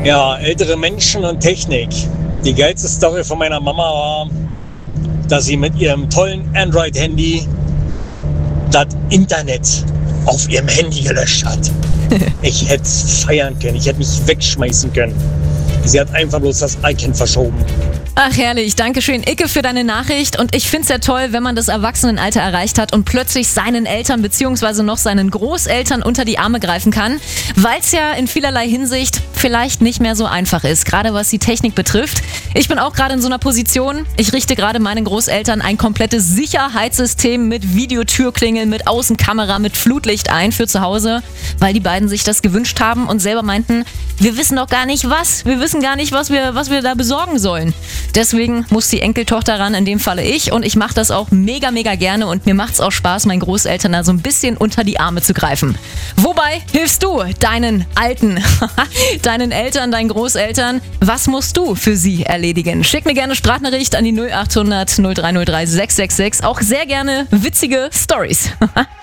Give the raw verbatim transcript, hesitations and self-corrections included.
Ja, ältere Menschen und Technik. Die geilste Story von meiner Mama war, dass sie mit ihrem tollen Android-Handy das Internet auf ihrem Handy gelöscht hat. Ich hätte es feiern können, ich hätte mich wegschmeißen können. Sie hat einfach bloß das Icon verschoben. Ach herrlich, danke schön Icke für deine Nachricht und ich find's ja toll, wenn man das Erwachsenenalter erreicht hat und plötzlich seinen Eltern bzw. noch seinen Großeltern unter die Arme greifen kann, weil's ja in vielerlei Hinsicht vielleicht nicht mehr so einfach ist, gerade was die Technik betrifft. Ich bin auch gerade in so einer Position, ich richte gerade meinen Großeltern ein komplettes Sicherheitssystem mit Videotürklingel, mit Außenkamera, mit Flutlicht ein für zu Hause, weil die beiden sich das gewünscht haben und selber meinten, wir wissen doch gar nicht was, wir wissen gar nicht, was wir, was wir da besorgen sollen. Deswegen muss die Enkeltochter ran, in dem Falle ich. Und ich mache das auch mega, mega gerne. Und mir macht's auch Spaß, meinen Großeltern da so ein bisschen unter die Arme zu greifen. Wobei hilfst du deinen Alten, deinen Eltern, deinen Großeltern? Was musst du für sie erledigen? Schick mir gerne Sprachnachricht an die null acht hundert null drei null drei sechs sechs sechs. Auch sehr gerne witzige Storys.